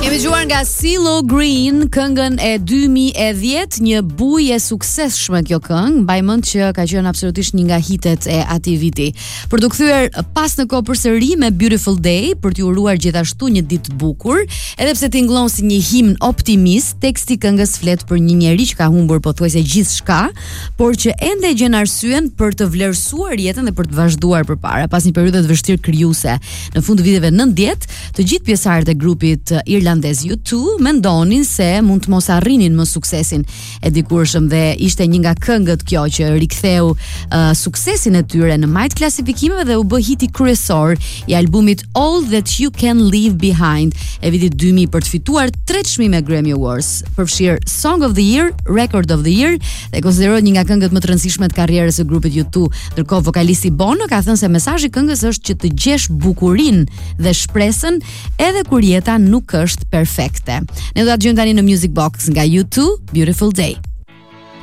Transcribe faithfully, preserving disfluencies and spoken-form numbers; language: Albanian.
Kemi dëgjuar nga CeeLo Green këngën e dy mijë e dhjetë, një bujë e suksesshme kjo këngë, mbaj mend që ka qenë absolutisht një nga hitet e atij viti. Për të kthyer pas në kohë përsëri me Beautiful Day, për t'ju uruar gjithashtu një ditë të bukur, edhe pse tingëllon si një himn optimist, teksti i këngës flet për një njerëz që ka humbur pothuajse gjithçka, por që ende gjen arsyen për të vlerësuar jetën dhe për të vazhduar përpara pas një periudhe të vështirë krijuese. Në fund të viteve nëntëdhjetë, të gjithë pjesëtarët e grupit irlandez U two mendonin se mund të mos arrinin më suksesin e dikurshëm dhe ishte një nga këngët kjo që riktheu uh, suksesin e tyre në majt klasifikimeve dhe u bë hiti kryesor i albumit All That You Can Leave Behind e vitit dy mijë për të fituar tre çmime Grammy Awards, përfshirë Song of the Year, Record of the Year dhe konsiderohet një nga këngët më të rëndësishme të karrierës së grupit U two. Ndërkohë vokalisti Bono ka thënë se mesazhi i këngës është që të gjesh bukurinë dhe shpresën edhe kur jeta nuk është perfekte. Ne do ta dëgjojmë tani në Music Box nga U two, Beautiful Day.